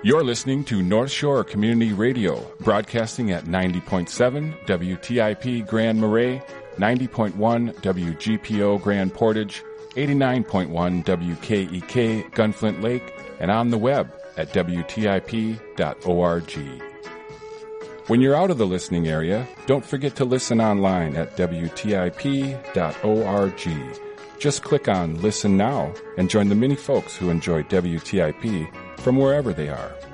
You're listening to North Shore Community Radio, broadcasting at 90.7 WTIP Grand Marais, 90.1 WGPO Grand Portage, 89.1 WKEK Gunflint Lake, and on the web at WTIP.org. When you're out of the listening area, don't forget to listen online at WTIP.org. Just click on Listen Now and join the many folks who enjoy WTIP from wherever they are.